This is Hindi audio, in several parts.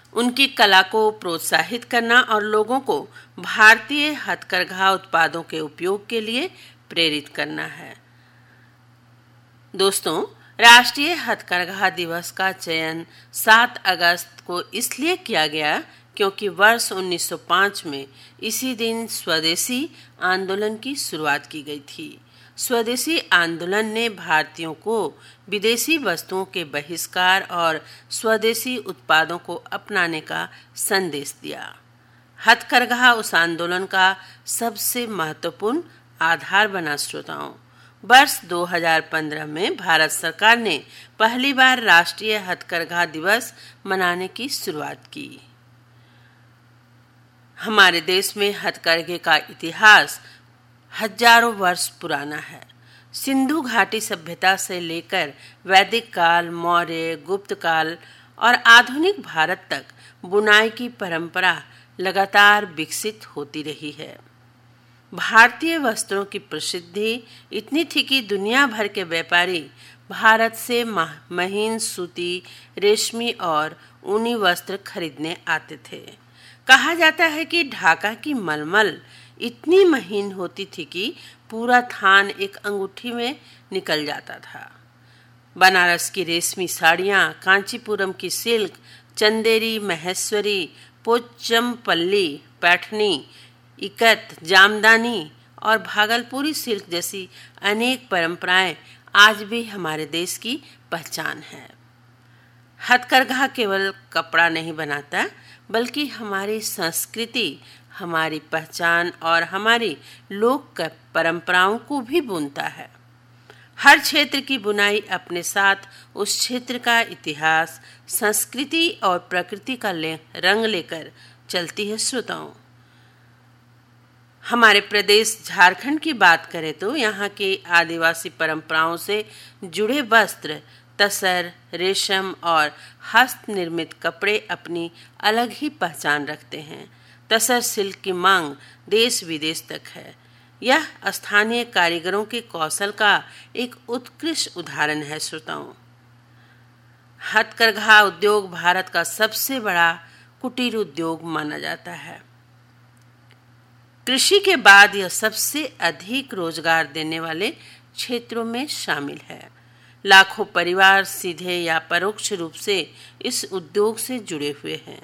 उनकी कला को प्रोत्साहित करना और लोगों को भारतीय हथकरघा उत्पादों के उपयोग के लिए प्रेरित करना है। दोस्तों, राष्ट्रीय हथकरघा दिवस का चयन 7 अगस्त को इसलिए किया गया क्योंकि वर्ष 1905 में इसी दिन स्वदेशी आंदोलन की शुरुआत की गई थी। स्वदेशी आंदोलन ने भारतीयों को विदेशी वस्तुओं के बहिष्कार और स्वदेशी उत्पादों को अपनाने का संदेश दिया। हथकरघा उस आंदोलन का सबसे महत्वपूर्ण आधार बना। श्रोताओं, वर्ष 2015 में भारत सरकार ने पहली बार राष्ट्रीय हथकरघा दिवस मनाने की शुरुआत की। हमारे देश में हथकरघे का इतिहास हजारों वर्ष पुराना है। सिंधु घाटी सभ्यता से लेकर वैदिक काल, मौर्य, गुप्त काल और आधुनिक भारत तक बुनाई की परंपरा लगातार विकसित होती रही है। भारतीय वस्त्रों की प्रसिद्धि इतनी थी कि दुनिया भर के व्यापारी भारत से महीन सूती, रेशमी और ऊनी वस्त्र खरीदने आते थे। कहा जाता है कि ढाका की मलमल इतनी महीन होती थी कि पूरा थान एक अंगूठी में निकल जाता था। बनारस की रेशमी साड़ियाँ, कांचीपुरम की सिल्क, चंदेरी, महेश्वरी, पोचमपल्ली, पैठनी, इकत, जामदानी और भागलपुरी सिल्क जैसी अनेक परंपराएं आज भी हमारे देश की पहचान है। हथकरघा केवल कपड़ा नहीं बनाता, बल्कि हमारी संस्कृति, हमारी पहचान और हमारी लोक परंपराओं को भी बुनता है। हर क्षेत्र की बुनाई अपने साथ उस क्षेत्र का इतिहास, संस्कृति और प्रकृति का रंग लेकर चलती है। श्रोताओं, हमारे प्रदेश झारखंड की बात करें तो यहाँ के आदिवासी परंपराओं से जुड़े वस्त्र, तसर, रेशम और हस्त निर्मित कपड़े अपनी अलग ही पहचान रखते हैं। तसर सिल्क की मांग देश विदेश तक है। यह स्थानीय कारीगरों के कौशल का एक उत्कृष्ट उदाहरण है। श्रोताओं, हथकरघा उद्योग भारत का सबसे बड़ा कुटीर उद्योग माना जाता है। कृषि के बाद यह सबसे अधिक रोजगार देने वाले क्षेत्रों में शामिल है। लाखों परिवार सीधे या परोक्ष रूप से इस उद्योग से जुड़े हुए हैं।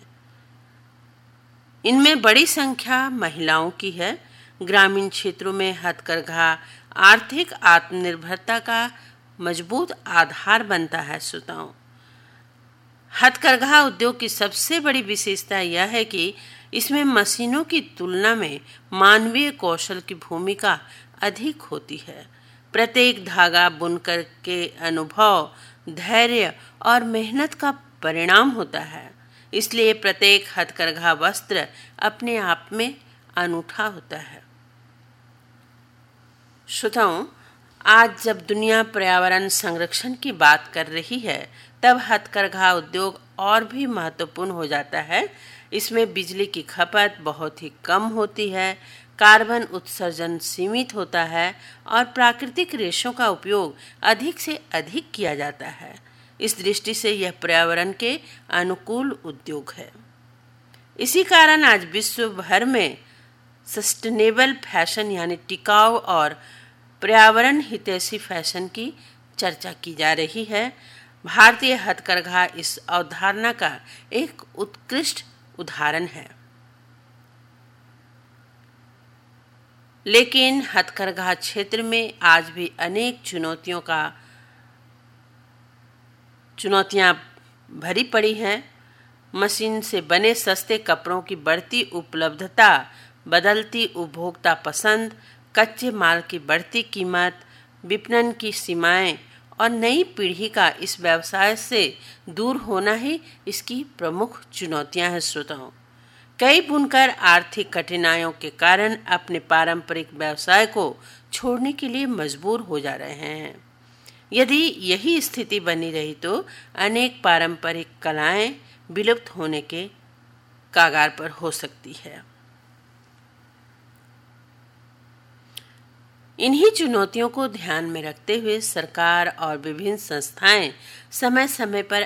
इनमें बड़ी संख्या महिलाओं की है। ग्रामीण क्षेत्रों में हथकरघा आर्थिक आत्मनिर्भरता का मजबूत आधार बनता है। श्रोताओं, हथकरघा उद्योग की सबसे बड़ी विशेषता यह है कि इसमें मशीनों की तुलना में मानवीय कौशल की भूमिका अधिक होती है। प्रत्येक धागा बुनकर के अनुभव, धैर्य और मेहनत का परिणाम होता है। इसलिए प्रत्येक हथकरघा वस्त्र अपने आप में अनूठा होता है। श्रोताओं, आज जब दुनिया पर्यावरण संरक्षण की बात कर रही है, तब हथकरघा उद्योग और भी महत्वपूर्ण हो जाता है। इसमें बिजली की खपत बहुत ही कम होती है, कार्बन उत्सर्जन सीमित होता है और प्राकृतिक रेशों का उपयोग अधिक से अधिक किया जाता है। इस दृष्टि से यह पर्यावरण के अनुकूल उद्योग है। इसी कारण आज विश्व भर में सस्टेनेबल फैशन यानी टिकाऊ और पर्यावरण हितैषी फैशन की चर्चा की जा रही है। भारतीय हथकरघा इस अवधारणा का एक उत्कृष्ट उदाहरण है। लेकिन हथकरघा क्षेत्र में आज भी अनेक चुनौतियां भरी पड़ी हैं। मशीन से बने सस्ते कपड़ों की बढ़ती उपलब्धता, बदलती उपभोक्ता पसंद, कच्चे माल की बढ़ती कीमत, विपणन की सीमाएं और नई पीढ़ी का इस व्यवसाय से दूर होना ही इसकी प्रमुख चुनौतियां हैं। श्रोताओं, कई बुनकर आर्थिक कठिनाइयों के कारण अपने पारंपरिक व्यवसाय को छोड़ने के लिए मजबूर हो जा रहे हैं। यदि यही स्थिति बनी रही तो अनेक पारंपरिक कलाएं विलुप्त होने के कगार पर हो सकती है। इन्हीं चुनौतियों को ध्यान में रखते हुए सरकार और विभिन्न संस्थाएं समय समय पर